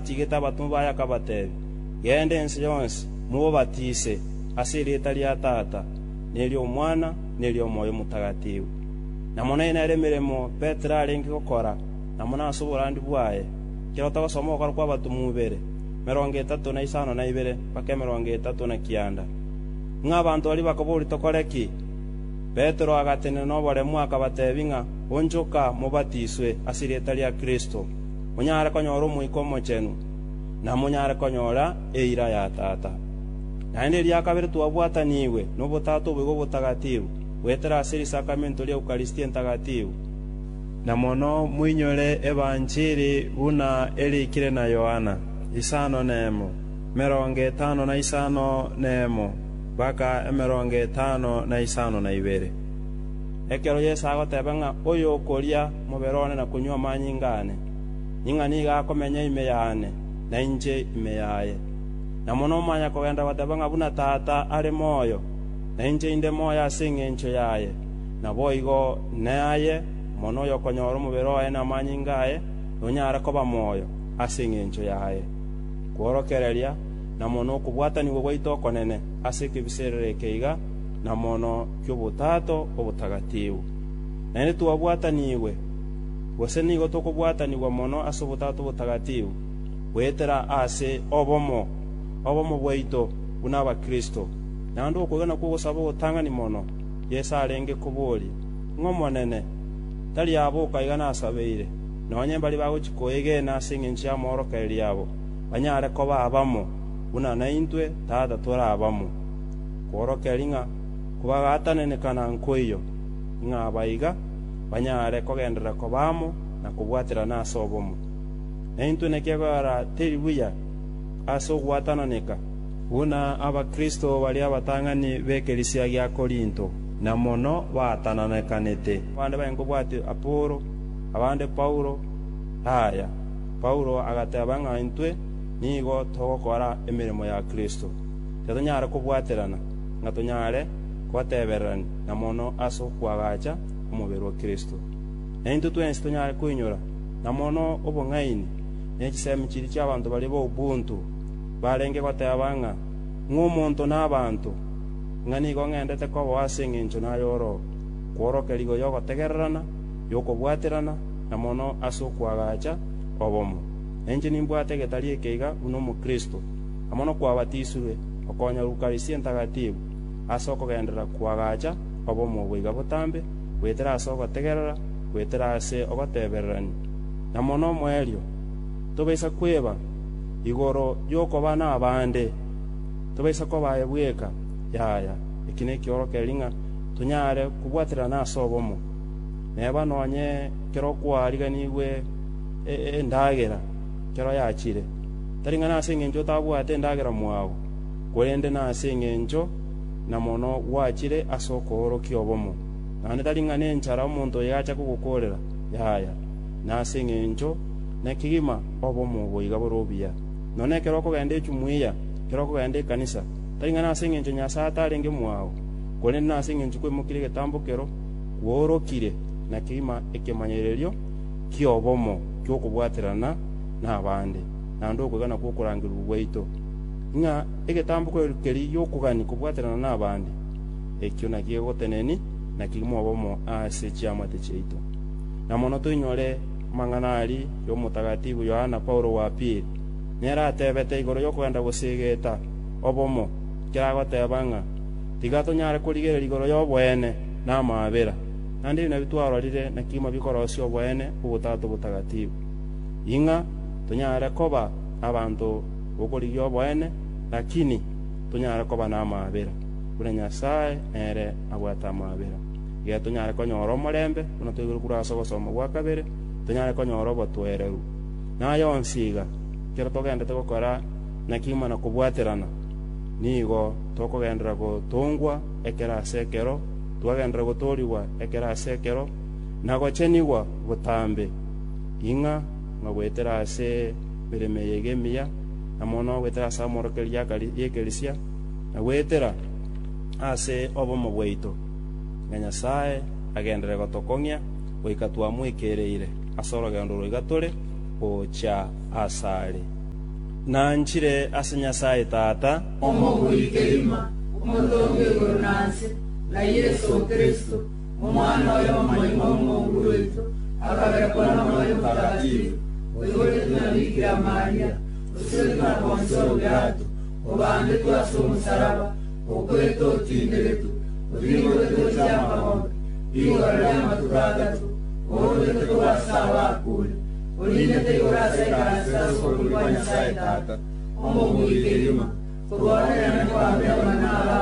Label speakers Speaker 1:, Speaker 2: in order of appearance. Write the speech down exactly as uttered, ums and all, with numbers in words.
Speaker 1: atigeta abatumwa baye akabatebi gende ensi yonse mubatise ase rita ria Tata neryo Omwana neryo Mwoyo Mutagatifu. Namona ina emiremo Petero arengi gukora namona ase oborandi bwaye kero togosoma ogokora kwa abatumwa ibere mirongo etatu na isano na ibere mpaka mirongo etatu na kianda ng'a abantu bari bakabori tokoreki. Petero agatene noboremu akabatebi ng'a onjoka mubatiswe ase rita ria Kristo munyare konyora omoiko omochenu na munyare konyora eira ya Tata. Naende ria kabere twabwataniwe n'obotata obwo obotagatifu wetera ase risakramento ria Eucharistia entagatifu na mono mwinyore evanjiri buna erikire na Yohana isano nemo mirongo etano na isano nemo baka mirongo etano na isano na ibere. Ekero Yesu agoteba ng'a oyo okoria muberone na kunywa amanyi ngane ninga niga akomenya ime yane na inje ime yaye na mono manya kogenda bateba ng'a buna Tata ari moyo na inje inde moyo ase eng'encho yaye na boigo naye mono yo konyora omubere na amanyi ngaye nonyara koba moyo ase eng'encho yaye kworokereria na mono okobwataniwa gwaito okonene ase ekebiserere keiga na mono ky'obutato obutagatifu. Naende twabwataniwe gose nigo tokobwataniwa mono ase obutato obutagatifu wetera ase obomo obomo bwaito buna abakristo naende okogana kogosaba obotang'ani mono Yesu arenge kobori ng'o monene tari abo okaiga nasabeire nonye mbari bagochikoegena ase eng'encho ya moorokereria abo banyare koba abamo buna naintwe Tata torabamo kworokeria ng'a kubagatanenekana nkoiyo ng'a abaiga banyare kogenderera kobamo na kobwaterana ase obomo. Naintwe nekiagora teri buya ase ogwatananeka buna abakristo bari abatang'ani b'ekerisia gia Korinto na mono batananakanete abande bayengobwati Apolo abande Paulo haya Paulo agateba ng'a intwe nigo togokora emirimo ya Kristo tetonyare kobwaterana ng'a tonyare kwatebererani na mono ase okwagacha omubere wa Kristo. Naintwe twensi tonyare kwinyora na mono obong'aini n'ekisemi kiri ky'abantu bari b'obuntu barenge goteba ng'a ng'omonto n'abantu ng'a nigo ng'endete koba ase eng'encho nayoro kworokeria yogotegererana yokobwaterana na mono ase okwagacha obomo. Enche nimbwate getari ekeiga buna omokristo amono kwabatisirwe okonya Eucharistia entagatifu ase okogenderera kwagacha obomo bwaiga botambe wetera ase ogotegerera wetera ase ogotebererani na mono omoerio tobaisa kweba igoro yokoba n'abande tobaisa kobaye bweka yaya eki nekiorokeria ng'a tonyare kobwaterana ase obomo neba nonye kero kwariganigwe endagera kero yachire tari ng'a nase eng'encho otabwate endagera mwao korende nase eng'encho na mono gwachire ase okoorokia obomo naende tari ng'a nenchara omonto yacha kogokorera yaya nase eng'encho nekigima obomo boiga bore obuya none ekero okogenda echumuiya kero okogenda ekanisa tari ng'a nase eng'encho Nyasaye atarenge mwao korende nase eng'encho kwemokire egetambo kero gworokire na kigima ekemanyererio kiobomo kyokobwaterana n'abande naende okogana kwokorangirwa gwaito ng'a egetambo keri yokogani kobwaterana n'abande ekio nakio goteneni na kigima obomo ase chiamate chiaito na mono toinyore mang'anari y'omotagatifu Yohana Paulo wa pili nera atebete igoro yokogenda gosegeta obomo kiragoteba ng'a tiga tonyare korigerera igoro y'obwene n'amabera naende bina bitwarorire na kigima bikorosia obwene obutato obotagatifu ing'a tonyare koba abantu bokorigia obwene lakini tonyare koba n'amabera buna Nyasaye ere abwata amabera iga tonyare konyora omorembe buna toigore kura ase ogosoma gwa kabere tonyare konyora obotwereru nayo onsiga kero togendete gokora na kigima na kobwaterana nigo tokogendera gotongwa ekero ase ekero twagendera gotoriwa ekero ase ekero na gochenigwa botambe ing'a ng'a gwetera ase bereme yegemiya na mono gwetera ase amorokeria y'ekerisia na gwetera ase obomo bwaito ng'a Nyasaye agendere gotokong'ia goika twamwekereire ase orogendo roiga tore gocha asare. nanchire ase Nyasaye Tata
Speaker 2: omugwikirima umutongo igorunansi na Yesu Kristo umwana wa mama Mungu wetu akabekwa na moyo mtakatifu wewe na Bikira Maria usiri na konsolo gato ubande kwa sumusaraba ukweto tinderetu ulingo letu chama ngombe igorama turagatu oro letu wasawa kule ulinde te urase kanasa kwa Nyasaye Tata omugwikirima kuona na kwa manala